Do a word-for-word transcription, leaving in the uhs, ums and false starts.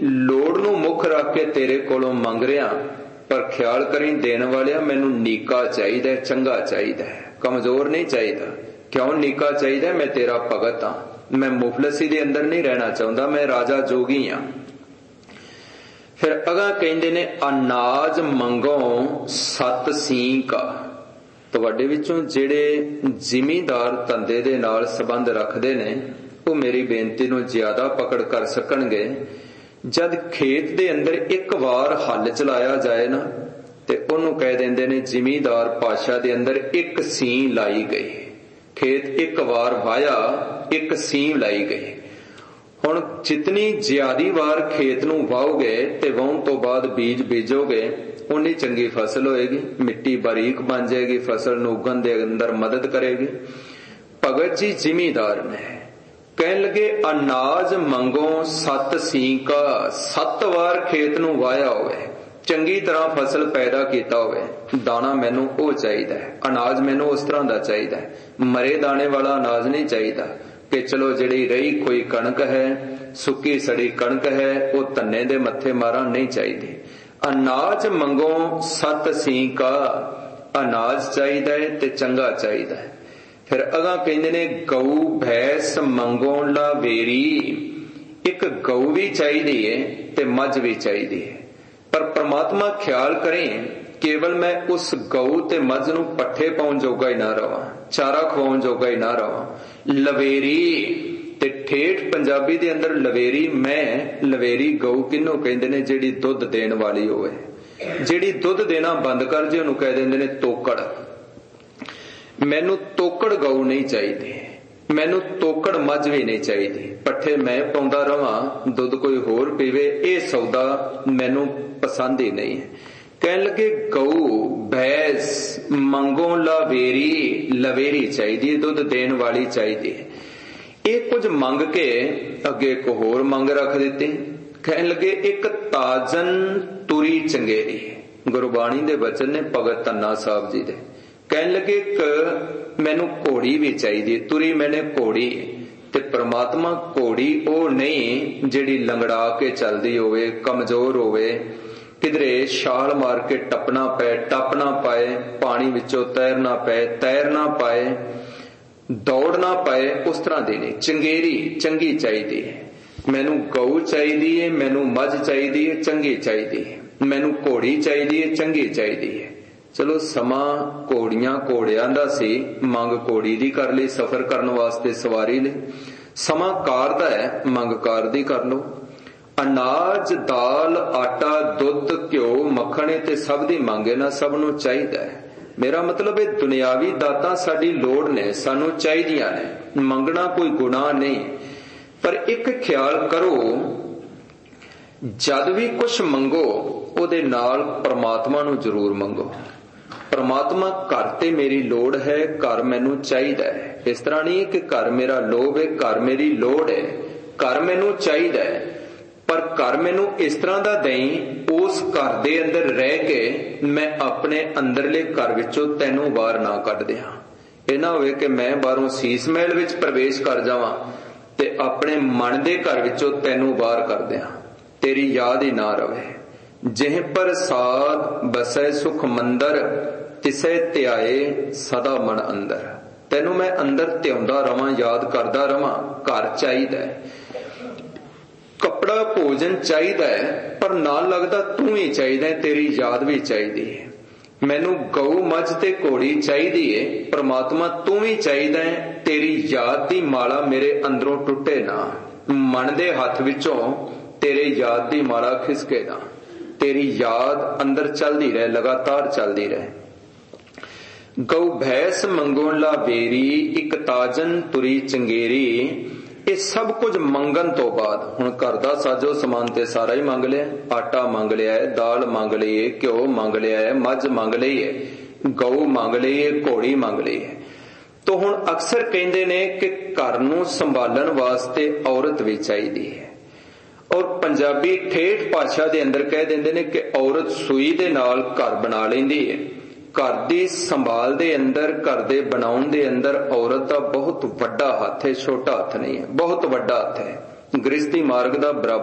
ਲੋੜ ਨੂੰ ਮੁੱਖ ਰੱਖ ਕੇ ਤੇਰੇ ਕੋਲੋਂ ਮੰਗ ਰਿਹਾ, ਪਰ ਖਿਆਲ ਕਰੀ ਦੇਣ ਵਾਲਿਆ ਮੈਨੂੰ ਨੀਕਾ ਚਾਹੀਦਾ, ਚੰਗਾ ਚਾਹੀਦਾ, ਕਮਜ਼ੋਰ ਨਹੀਂ ਚਾਹੀਦਾ। ਕਿਉਂ ਨੀਕਾ ਚਾਹੀਦਾ? ਮੈਂ ਤੇਰਾ ਭਗਤ ਹਾਂ, ਮੈਂ ਮੁਫਲਸੀ ਦੇ ਅੰਦਰ ਨਹੀਂ ਰਹਿਣਾ ਚਾਹੁੰਦਾ, ਮੈਂ ਰਾਜਾ ਜੋਗੀ ਹਾਂ। ਫਿਰ ਅਗਾਂਹ ਕਹਿੰਦੇ ਨੇ ਅਨਾਜ ਮੰਗੋ ਸਤ ਸੀਂਕਾ। ਤੁਹਾਡੇ ਵਿੱਚੋਂ ਜਿਹੜੇ ਜ਼ਿਮੀਂਦਾਰ ਧੰਦੇ ਦੇ ਨਾਲ ਸੰਬੰਧ ਰੱਖਦੇ ਨੇ ਉਹ ਮੇਰੀ ਬੇਨਤੀ ਨੂੰ ਜ਼ਿਆਦਾ ਪਕੜ ਕਰ ਸਕਣਗੇ। ਜਦ ਖੇਤ ਦੇ ਅੰਦਰ ਇੱਕ ਵਾਰ ਹੱਲ ਚਲਾਇਆ ਜਾਏ ਨਾ ਤੇ ਉਹਨੂੰ ਕਹਿ ਦਿੰਦੇ ਨੇ ਜ਼ਿਮੀਂਦਾਰ ਭਾਸ਼ਾ ਦੇ ਅੰਦਰ ਇੱਕ ਸੀਂ ਲਾਈ ਗਈ। ਖੇਤ ਇੱਕ ਵਾਰ ਵਾਇਆ, ਇੱਕ ਸੀਂ ਲਾਈ ਗਈ। ਹੁਣ ਜਿਤਨੀ ਜ਼ਿਆਦੀ ਵਾਰ ਖੇਤ ਨੂੰ ਵਾਹੋਗੇ ਤੇ ਵਾਹੁਣ ਤੋਂ ਬਾਅਦ ਬੀਜ ਬੀਜੋਗੇ ਉਨੀ ਚੰਗੀ ਫਸਲ ਹੋਏਗੀ, ਮਿੱਟੀ ਬਾਰੀਕ ਬਣ ਜਾਏਗੀ, ਫਸਲ ਨੂੰ ਉਗਣ ਦੇ ਅੰਦਰ ਮਦਦ ਕਰੇਗੀ। ਭਗਤ ਜੀ ਜ਼ਿਮੀਂਦਾਰ ਨੇ, ਕਹਿਣ ਲੱਗੇ ਅਨਾਜ ਮੰਗੋ ਸੱਤ ਸੀਂਕਾ। ਸੱਤ ਵਾਰ ਖੇਤ ਨੂੰ ਵਾਹਿਆ ਹੋਵੇ, ਚੰਗੀ ਤਰ੍ਹਾਂ ਫਸਲ ਪੈਦਾ ਕੀਤਾ ਹੋਵੇ, ਦਾਣਾ ਮੈਨੂੰ ਉਹ ਚਾਹੀਦਾ ਹੈ, ਅਨਾਜ ਮੈਨੂੰ ਉਸ ਤਰ੍ਹਾਂ ਦਾ ਚਾਹੀਦਾ ਹੈ। ਮਰੇ ਦਾਣੇ ਵਾਲਾ ਅਨਾਜ ਨਹੀਂ ਚਾਹੀਦਾ ਕਿ ਚਲੋ ਜਿਹੜੀ ਰਹੀ ਕੋਈ ਕਣਕ ਹੈ, ਸੁੱਕੀ ਸੜੀ ਕਣਕ ਹੈ, ਉਹ ਧੰਨੇ ਦੇ ਮੱਥੇ ਮਾਰਾਂ, ਨਹੀਂ ਚਾਹੀਦੀ। ਅਨਾਜ ਮੰਗੋ ਸੱਤ ਸੀਂਕਾ, ਅਨਾਜ ਚਾਹੀਦਾ ਹੈ ਤੇ ਚੰਗਾ ਚਾਹੀਦਾ ਹੈ। ਫਿਰ ਅਗਾਂਹ ਕਹਿੰਦੇ ਨੇ ਗਊ ਭੈਂਸ ਮੰਗੋ ਲਾਵੇਰੀ। ਇੱਕ ਗਊ ਵੀ ਚਾਹੀਦੀ ਹੈ ਤੇ ਮੱਝ ਵੀ ਚਾਹੀਦੀ ਹੈ, ਪਰ ਪ੍ਰਮਾਤਮਾ ਖਿਆਲ ਕਰੇ ਕੇਵਲ ਮੈਂ ਉਸ ਗਊ ਤੇ ਮੱਝ ਨੂੰ ਪੱਠੇ ਪਾਉਣ ਜੋਗਾ ਹੀ ਨਾ ਰਵਾਂ, ਚਾਰਾ ਖਵਾਉਣ ਜੋਗਾ ਹੀ ਨਾ ਰਵਾਂ। ਲਵੇਰੀ ਤੇ ਠੇਠ ਪੰਜਾਬੀ ਦੇ ਅੰਦਰ ਲਵੇਰੀ, ਮੈਂ ਲਵੇਰੀ ਗਊ ਕਿਹਨੂੰ ਕਹਿੰਦੇ ਨੇ? ਜਿਹੜੀ ਦੁੱਧ ਦੇਣ ਵਾਲੀ ਹੋਵੇ। ਜਿਹੜੀ ਦੁੱਧ ਦੇਣਾ ਬੰਦ ਕਰ ਜੇ ਉਹਨੂੰ ਕਹਿ ਦਿੰਦੇ ਨੇ ਤੋਕੜ। ਮੈਨੂੰ ਤੋਕੜ ਗਊ ਨਹੀਂ ਚਾਹੀਦੀ, ਮੈਨੂੰ ਤੋਕੜ ਮੱਝ ਵੀ ਨਹੀਂ ਚਾਹੀਦੀ। ਪੱਠੇ ਮੈਂ ਪਾਉਂਦਾ ਰਵਾਂ, ਦੁੱਧ ਕੋਈ ਹੋਰ ਪੀਵੇ, ਇਹ ਸੌਦਾ ਮੈਨੂੰ ਪਸੰਦ ਹੀ ਨਹੀਂ ਹੈ। ਕਹਿਣ ਲੱਗੇ ਗਊ ਭੈਂਸ ਮੰਗੋ ਲਾਵੇਰੀ, ਲਵੇਰੀ ਚਾਹੀਦੀ ਹੈ, ਦੁੱਧ ਦੇਣ ਵਾਲੀ ਚਾਹੀਦੀ ਹੈ। ਇਹ ਕੁਝ ਮੰਗ ਕੇ ਅੱਗੇ ਇੱਕ ਹੋਰ ਮੰਗ ਰੱਖ ਦਿੱਤੀ। ਕਹਿਣ ਲੱਗੇ ਇੱਕ ਤਾਜਨ ਤੁਰੀ ਚੰਗੇਰੀ। ਗੁਰਬਾਣੀ ਦੇ ਬਚਨ ਨੇ ਭਗਤ ਧੰਨਾ ਸਾਹਿਬ ਜੀ ਦੇ। ਕਹਿਣ ਲੱਗੇ ਇੱਕ ਮੈਨੂੰ ਘੋੜੀ ਵੀ ਚਾਹੀਦੀ, ਤੁਰੀ ਮੈਨੇ ਘੋੜੀ। ਤੇ ਪ੍ਰਮਾਤਮਾ ਘੋੜੀ ਉਹ ਨਹੀਂ ਜਿਹੜੀ ਲੰਗੜਾ ਕੇ ਚੱਲਦੀ ਹੋਵੇ, ਕਮਜ਼ੋਰ ਹੋਵੇ, ਕਿਧਰੇ ਛਾਲ ਮਾਰ ਕੇ ਟੱਪਣਾ ਪਏ, ਟੱਪ ਨਾ ਪਾਏ, ਪਾਣੀ ਵਿੱਚੋਂ ਤੈਰਨਾ ਪਏ, ਤੈਰ ਨਾ ਪਾਏ, ਦੌੜ ਨਾ ਪਾਏ, ਉਸ ਤਰ੍ਹਾਂ ਦੀ ਨਹੀਂ। ਚੰਗੇਰੀ, ਚੰਗੀ ਚਾਹੀਦੀ ਹੈ। ਮੈਨੂੰ ਗਊ ਚਾਹੀਦੀ ਹੈ, ਮੈਨੂੰ ਮੱਝ ਚਾਹੀਦੀ ਹੈ, ਚੰਗੀ ਚਾਹੀਦੀ ਹੈ। ਮੈਨੂੰ ਘੋੜੀ ਚਾਹੀਦੀ ਹੈ, ਚੰਗੀ ਚਾਹੀਦੀ ਹੈ। ਚਲੋ ਸਮਾਂ ਘੋੜੀਆਂ ਘੋੜਿਆਂ ਦਾ ਸੀ, ਮੰਗ ਘੋੜੀ ਦੀ ਕਰ ਲਈ, ਸਫ਼ਰ ਕਰਨ ਵਾਸਤੇ ਸਵਾਰੀ ਲਈ। ਸਮਾਂ ਕਾਰ ਦਾ ਹੈ, ਮੰਗ ਕਾਰ ਦੀ ਕਰ ਲਓ। ਅਨਾਜ, ਦਾਲ, ਆਟਾ, ਦੁੱਧ, ਘਿਓ, ਮੱਖਣ ਤੇ ਸਭ ਦੀ ਮੰਗ ਹੈ ਨਾ, ਸਭ ਨੂੰ ਚਾਹੀਦਾ ਹੈ। ਮੇਰਾ ਮਤਲਬ ਇਹ ਦੁਨਿਆਵੀ ਦਾਤਾਂ ਸਾਡੀ ਲੋੜ ਨੇ, ਸਾਨੂੰ ਚਾਹੀਦੀਆਂ ਨੇ, ਮੰਗਣਾ ਕੋਈ ਗੁਨਾਹ ਨਹੀਂ। ਪਰ ਇੱਕ ਖਿਆਲ ਕਰੋ, ਜਦ ਵੀ ਕੁਝ ਮੰਗੋ ਉਹਦੇ ਨਾਲ ਪ੍ਰਮਾਤਮਾ ਨੂੰ ਜ਼ਰੂਰ ਮੰਗੋ। ਪ੍ਰਮਾਤਮਾ ਘਰ ਤੇ ਮੇਰੀ ਲੋੜ ਹੈ, ਘਰ ਮੈਨੂੰ ਚਾਹੀਦਾ ਹੈ। ਇਸ ਤਰ੍ਹਾਂ ਨਹੀਂ ਕਿ ਘਰ ਮੇਰਾ ਲੋਭ ਹੈ, ਘਰ ਮੇਰੀ ਲੋੜ ਹੈ, ਘਰ ਮੈਨੂੰ ਚਾਹੀਦਾ ਹੈ। ਪਰ ਘਰ ਮੈਨੂੰ ਇਸ ਤਰ੍ਹਾਂ ਦਾ ਦੇਈਂ, ਉਸ ਘਰ ਦੇ ਅੰਦਰ ਰਹਿ ਕੇ ਮੈਂ ਆਪਣੇ ਅੰਦਰਲੇ ਘਰ ਵਿੱਚੋਂ ਤੈਨੂੰ ਬਾਹਰ ਨਾ ਕੱਢ ਦਿਆਂ। ਇਹ ਨਾ ਹੋਵੇ ਕਿ ਮੈਂ ਬਾਹਰੋਂ ਸੀਸ ਮਹਿਲ ਵਿੱਚ ਪ੍ਰਵੇਸ਼ ਕਰ ਜਾਵਾਂ ਤੇ ਆਪਣੇ ਮਨ ਦੇ ਘਰ ਵਿੱਚੋਂ ਤੈਨੂੰ ਬਾਹਰ ਕਰ ਦਿਆਂ, ਤੇਰੀ ਯਾਦ ਹੀ ਨਾ ਰਵੇ। ਜਿਹ ਪ੍ਰਸਾਦ ਬਸੈ ਸੁਖ ਮੰਦਰ, ਤਿਸੈ ਧਿਆਏ ਸਦਾ ਮਨ ਅੰਦਰ। ਤੈਨੂੰ ਮੈਂ ਅੰਦਰ ਧਿਆਉਂਦਾ ਰਵਾਂ, ਯਾਦ ਕਰਦਾ ਰਵਾਂ। ਘਰ ਚਾਹੀਦਾ ਹੈ, ਕੱਪੜਾ ਭੋਜਨ ਚਾਹੀਦਾ ਹੈ, ਪਰ ਨਾਲ ਲੱਗਦਾ ਤੂੰ ਹੀ ਚਾਹੀਦਾ ਹੈ, ਤੇਰੀ ਯਾਦ ਵੀ ਚਾਹੀਦੀ ਹੈ। ਮੈਨੂੰ ਗਊ, ਮੱਝ ਤੇ ਘੋੜੀ ਚਾਹੀਦੀ ਹੈ, ਪ੍ਰਮਾਤਮਾ ਤੂੰ ਵੀ ਚਾਹੀਦਾ ਹੈ, ਤੇਰੀ ਯਾਦ ਦੀ ਮਾਲਾ ਮੇਰੇ ਅੰਦਰੋਂ ਟੁੱਟੇ ਨਾ, ਮਨ ਦੇ ਹੱਥ ਵਿੱਚੋਂ ਤੇਰੇ ਯਾਦ ਦੀ ਮਾਲਾ ਖਿਸਕੇ ਨਾ, ਤੇਰੀ ਯਾਦ ਅੰਦਰ ਚੱਲਦੀ ਰਹੇ, ਲਗਾਤਾਰ ਚੱਲਦੀ ਰਹੇ। ਗਊ ਭੈਂਸ ਮੰਗੋ ਲਾਵੇਰੀ, ਇੱਕ ਤਾਜਨ ਤੁਰੀ ਚੰਗੇਰੀ। ਇਹ ਸਭ ਕੁਝ ਮੰਗਣ ਤੋਂ ਬਾਅਦ ਹੁਣ ਘਰ ਦਾ ਸਾਜੋ ਸਮਾਨ ਤੇ ਸਾਰਾ ਹੀ ਮੰਗ ਲਿਆ। ਆਟਾ ਮੰਗ ਲਿਆ ਹੈ, ਦਾਲ ਮੰਗ ਲਈ ਹੈ, ਘਿਓ ਮੰਗ ਲਿਆ ਹੈ, ਮੱਝ ਮੰਗ ਲਈ ਹੈ, ਗਊ ਮੰਗ ਲਈ ਹੈ, ਘੋੜੀ ਮੰਗ ਲਈ ਹੈ। ਤਾਂ ਹੁਣ ਅਕਸਰ ਕਹਿੰਦੇ ਨੇ ਕਿ ਘਰ ਨੂੰ ਸੰਭਾਲਣ ਵਾਸਤੇ ਔਰਤ ਵੀ ਚਾਹੀਦੀ ਹੈ। ਔਰ ਪੰਜਾਬੀ ਠੇਠ ਭਾਸ਼ਾ ਦੇ ਅੰਦਰ ਕਹਿ ਦਿੰਦੇ ਨੇ ਕਿ ਔਰਤ ਸੂਈ ਦੇ ਨਾਲ ਘਰ ਬਣਾ ਲੈਂਦੀ ਹੈ। ਘਰ ਦੀ ਸੰਭਾਲ ਦੇ ਅੰਦਰ, ਘਰ ਦੇ ਬਣਾਉਣ ਦੇ ਅੰਦਰ ਔਰਤ ਦਾ ਬਹੁਤ ਵੱਡਾ ਹੱਥ ਹੈ, ਛੋਟਾ ਹੱਥ ਨਹੀਂ ਹੈ, ਬਹੁਤ ਵੱਡਾ ਹੱਥ ਹੈ। ਗ੍ਰਸਤੀ ਮਾਰਗ ਦਾ ਬਰਾਬਰ